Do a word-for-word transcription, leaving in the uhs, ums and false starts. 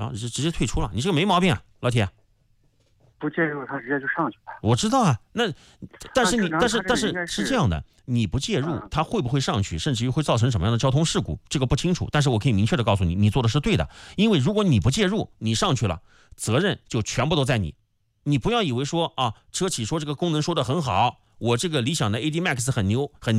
啊，直直接退出了，你这个没毛病啊，老铁。 不介入，他直接就上去了。 我知道啊，那但是你、 啊、 但是但是是这样的，你不介入， 啊、 他会不会上去，甚至于会造成什么样的交通事故，这个不清楚。但是我可以明确的告诉你，你做的是对的，因为如果你不介入，你上去了，责任就全部都在你。你不要以为说啊，车企说这个功能说的很好，我这个理想的 A D Max 很牛很牛。